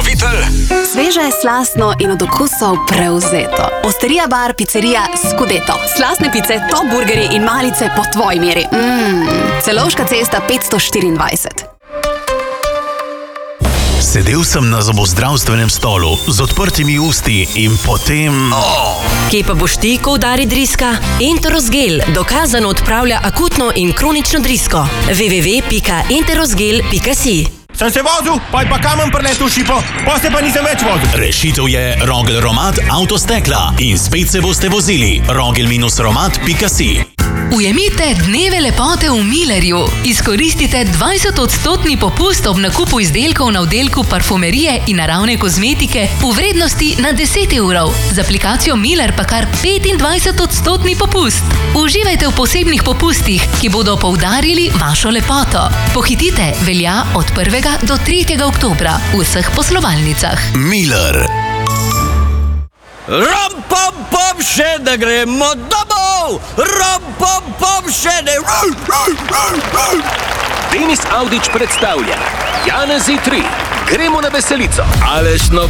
Dobavitelj. Sveže, slastno in od okusov prevzeto. Osterija bar, pizzerija Scudetto. Slastne pice, top burgeri in malice po tvoji meri. Celovška cesta 524. Sedel sem na zobozdravstvenem stolu z odprtimi usti in potem... Kje pa boš ti, ko udari driska? Enterosgel dokazano odpravlja akutno in kronično drisko. www.enterosgel.si. Sem se vozil, pa je pa kamen priletel šipo, pa se pa nisem več vozil. Rešitev je Rogel Romat Avtostekla in spet se boste vozili. Rogel-romat.si. Ujemite dneve lepote v Millerju. Izkoristite 20% popust ob nakupu izdelkov na oddelku parfumerije in naravne kozmetike v vrednosti na 10 evrov. Z aplikacijo Miller pa kar 25% popust. Uživajte v posebnih popustih, ki bodo poudarili vašo lepoto. Pohitite, velja od 1. do 3. oktobra v vseh poslovalnicah. Miller. Rom-pom-pom, še da gremo domov! Rom-pom-pom, še ne... Denis Avdić predstavlja Janezi 3. Gremo na veselico. Aleš